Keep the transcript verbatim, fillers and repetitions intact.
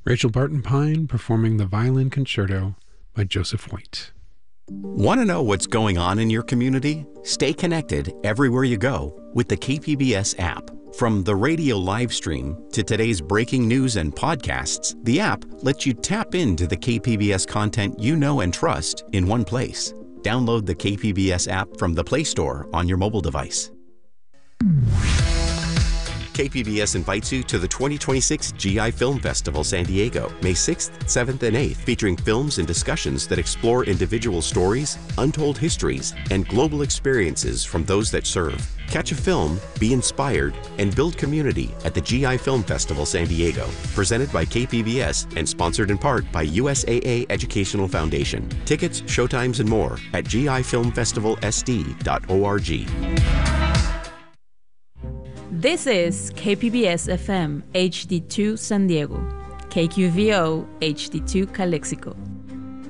Rachel Barton Pine performing the Violin Concerto by Joseph White. Want to know what's going on in your community? Stay connected everywhere you go with the K P B S app. From the radio live stream to today's breaking news and podcasts, the app lets you tap into the K P B S content you know and trust in one place. Download the K P B S app from the Play Store on your mobile device. K P B S invites you to the twenty twenty-six G I Film Festival San Diego, May sixth, seventh, and eighth, featuring films and discussions that explore individual stories, untold histories, and global experiences from those that serve. Catch a film, be inspired, and build community at the G I Film Festival San Diego, presented by K P B S and sponsored in part by U S A A Educational Foundation. Tickets, showtimes, and more at G I film festival S D dot org. This is K P B S F M H D two San Diego, K Q V O H D two Calexico.